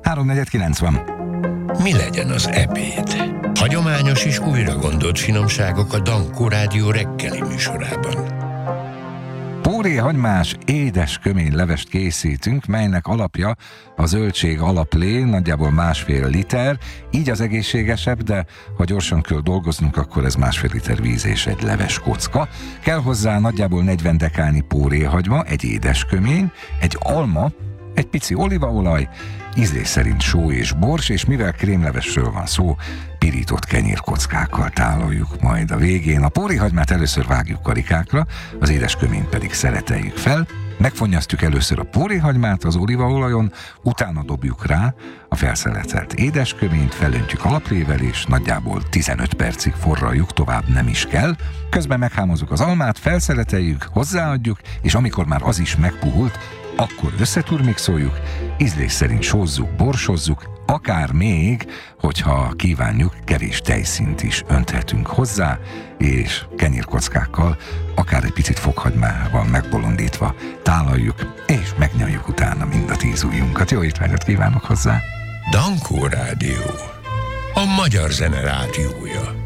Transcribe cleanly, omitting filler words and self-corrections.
3:49 van. Mi legyen az ebéd? Hagyományos és újra gondolt finomságok a Dankó Rádió reggeli műsorában. Póré-hagymás édes kömény levest készítünk, melynek alapja a zöldség alaplé, nagyjából 1,5 liter, így az egészségesebb, de ha gyorsan kell dolgoznunk, akkor ez 1,5 liter víz és egy leves kocka. Kell hozzá nagyjából 40 dekálnyi póréhagyma, egy édes kömény, egy alma, egy pici olívaolaj, ízlés szerint só és bors, és mivel krémlevesről van szó, pirított kenyérkockákkal tálaljuk majd a végén. A póréhagymát először vágjuk karikákra, az édes köményt pedig szeleteljük fel, megfonnyasztjuk először a póréhagymát az olívaolajon, utána dobjuk rá a felszeletelt édesköményt, felöntjük alaplével, és nagyjából 15 percig forraljuk, tovább nem is kell. Közben meghámozzuk az almát, felszeleteljük, hozzáadjuk, és amikor már az is megpuhult, akkor összeturmixoljuk, ízlés szerint sózzuk, borsozzuk, akár még, hogyha kívánjuk, kevés tejszínt is önthetünk hozzá, és kenyérkockákkal, akár egy picit fokhagymával megbolondítva tálaljuk, és megnyaljuk utána mind a 10 ujjunkat. Jó étvágyat kívánok hozzá! Dankó Rádió, a magyar zene rádiója.